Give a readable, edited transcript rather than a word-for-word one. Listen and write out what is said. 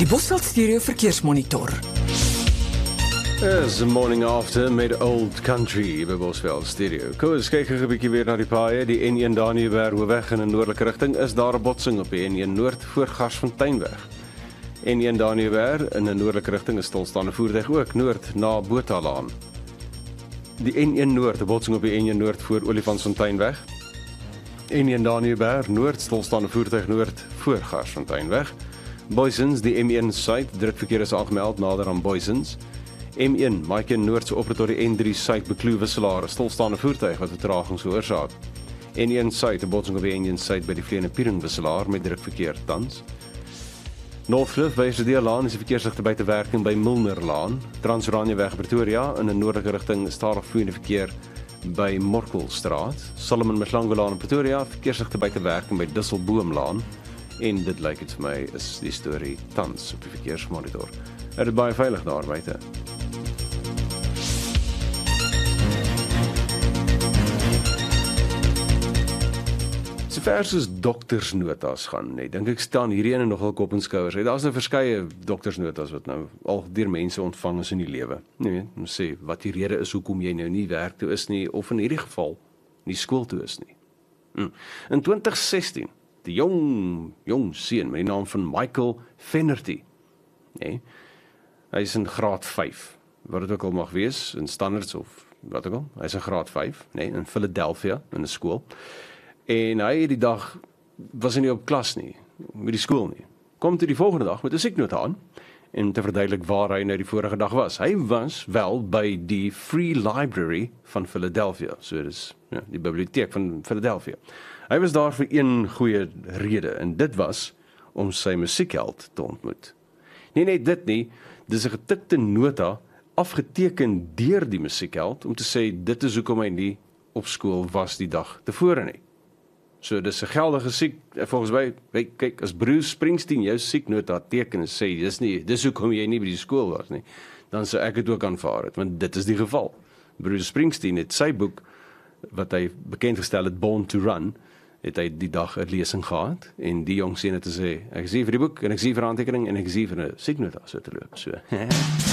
Die Bosveld Stereo Verkeersmonitor. Is morning after met Old Country by Bosveld Stereo. Kom eens kyk 'n bietjie weer na die paaie. Die N1 Daniëbergweg in 'n noordelike rigting is daar 'n botsing op die N1 Noord voor Garsfonteinweg. N1 Daniëberg in 'n noordelike rigting is stilstaande voertuig ook noord na Bothalaan. Die N1 Noord, 'n botsing op die N1 Noord voor Olifantsfonteinweg. N1 Daniëberg Noord stilstaande voertuig noord voor Garsfonteinweg. Boysens, die M1 Suid, drukverkeer is aangemeld nader aan Boysens. M1, Mike Noord se oproep tot die N3 Suid beklou wisselaar, stilstaande voertuig wat vertragings veroorsaak. N1 Suid, 'n botsing op die N1 Suid by die Vleene-Piering wisselaar met drukverkeer tans. Northcliffe by Sedeelaan is die verkeersligte buite werking by Milnerlaan. Transoranjeweg Pretoria in 'n noordelike rigting stadig vloeiende verkeer by Morkelstraat. Solomon Mhlanga in Pretoria, verkeersligte buite werking by Disselboomlaan. En dit lyk dit vir my is die storie tans op die verkeersmonitor. Dit is baie veilig daar buite. Sover soos doktersnotas gaan, dink ek staan hierdie ene nogal kop en skouers. Daar's nou verskeie doktersnotas wat nou al deur mense ontvang is in die lewe. Om sê wat die rede is hoekom jy nou nie werk toe is nie, of in hierdie geval nie skool toe is nie. In 2016, die jong seun met die naam van Michael Fennerty. Hy is in graad 5, wat dit ook al mag wees, in standaards of wat ook al. Hy is in graad 5, in Philadelphia, in 'n skool. En hy die dag was hy nie op klas nie, met die skool nie. Kom toe die volgende dag met 'n sieknota aan, en te verduidelik waar hy nou die vorige dag was. Hy was wel by die Free Library van Philadelphia, so dis die biblioteek van Philadelphia. Hy was daar vir een goeie rede, en dit was om sy musiekheld te ontmoet. Nee, dit nie, dis 'n getikte nota, afgeteken deur die musiekheld, om te sê, dit is hoekom hy nie op skool was die dag tevore nie. So dis 'n geldige volgens my, kyk, as Bruce Springsteen jou sieknota teken en sê, dis hoekom jy nie by die skool was nie, dan sou ek dit ook aanvaar het, want dit is die geval. Bruce Springsteen het sy boek, wat hy bekend gestel het, Born to Run, het hy die dag 'n lesing gehad, en die jong seun het gesê, ek is hier vir die boek, en ek is hier vir aantekening, en ek is hier vir 'n sieknota so te loop, so.